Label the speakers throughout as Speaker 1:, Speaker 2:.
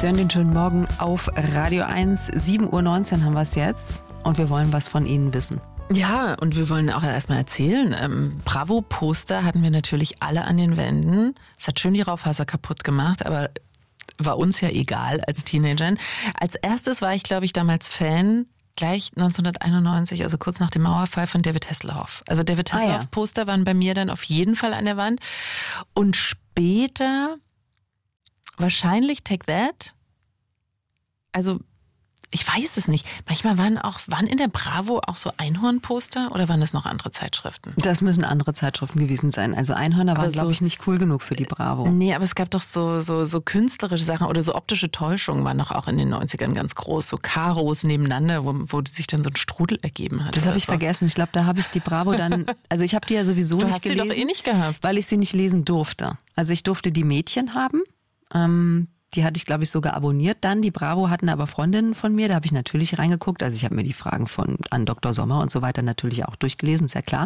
Speaker 1: Den schönen Morgen auf Radio 1. 7:19 Uhr haben wir es jetzt und wir wollen was von Ihnen wissen.
Speaker 2: Ja, und wir wollen auch erstmal erzählen. Bravo-Poster hatten wir natürlich alle an den Wänden. Es hat schön die Raufaser kaputt gemacht, aber war uns ja egal als Teenagern. Als erstes war ich, glaube ich, damals Fan, gleich 1991, also kurz nach dem Mauerfall, von David Hasselhoff. Also David Hasselhoff-Poster waren bei mir dann auf jeden Fall an der Wand. Und später wahrscheinlich Take That. Also ich weiß es nicht. Manchmal waren in der Bravo auch so Einhornposter oder waren das noch andere Zeitschriften?
Speaker 1: Das müssen andere Zeitschriften gewesen sein. Also Einhörner waren, glaube ich, nicht cool genug für die Bravo.
Speaker 2: Nee, aber es gab doch so künstlerische Sachen oder so optische Täuschungen waren doch auch in den 90ern ganz groß. So Karos nebeneinander, wo sich dann so ein Strudel ergeben hat.
Speaker 1: Das habe ich vergessen. Ich glaube, da habe ich die Bravo dann, also ich habe die ja sowieso nicht gelesen.
Speaker 2: Du hast sie doch nicht gehabt.
Speaker 1: Weil ich sie nicht lesen durfte. Also ich durfte die Mädchen haben. Die hatte ich, glaube ich, sogar abonniert dann. Die Bravo hatten aber Freundinnen von mir, da habe ich natürlich reingeguckt. Also ich habe mir die Fragen an Dr. Sommer und so weiter natürlich auch durchgelesen, ist ja klar.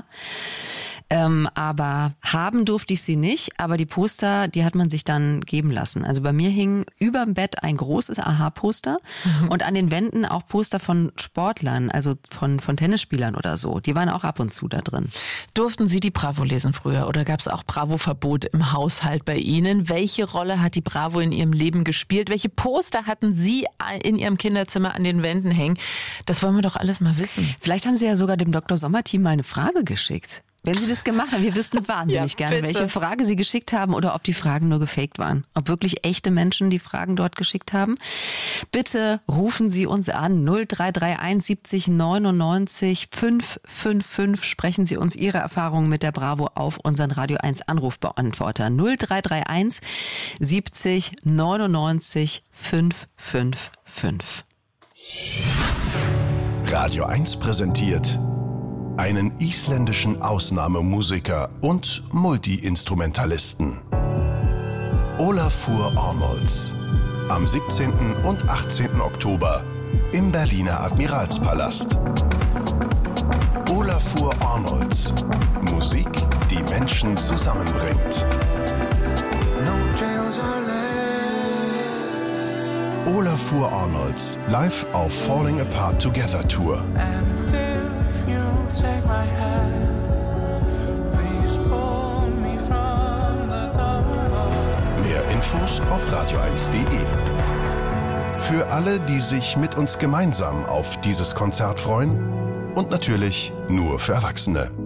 Speaker 1: Aber haben durfte ich sie nicht, aber die Poster, die hat man sich dann geben lassen. Also bei mir hing überm Bett ein großes Aha-Poster und an den Wänden auch Poster von Sportlern, also von Tennisspielern oder so. Die waren auch ab und zu da drin.
Speaker 2: Durften Sie die Bravo lesen früher oder gab es auch Bravo-Verbot im Haushalt bei Ihnen? Welche Rolle hat die Bravo in Ihrem Leben gespielt? Welche Poster hatten Sie in Ihrem Kinderzimmer an den Wänden hängen? Das wollen wir doch alles mal wissen.
Speaker 1: Vielleicht haben Sie ja sogar dem Dr. Sommer-Team mal eine Frage geschickt. Wenn Sie das gemacht haben, wir wüssten wahnsinnig gerne, welche Frage Sie geschickt haben oder ob die Fragen nur gefaked waren. Ob wirklich echte Menschen die Fragen dort geschickt haben. Bitte rufen Sie uns an 0331 70 99 555. Sprechen Sie uns Ihre Erfahrungen mit der Bravo auf unseren Radio 1 Anrufbeantworter 0331 70 99 555.
Speaker 3: Radio 1 präsentiert einen isländischen Ausnahmemusiker und Multi-Instrumentalisten. Olafur Arnolds. Am 17. und 18. Oktober im Berliner Admiralspalast. Olafur Arnolds. Musik, die Menschen zusammenbringt. Olafur Arnolds live auf Falling Apart Together Tour.
Speaker 4: Take my hand, please pull me from the top.
Speaker 3: Mehr Infos auf radio1.de. Für alle, die sich mit uns gemeinsam auf dieses Konzert freuen und natürlich nur für Erwachsene.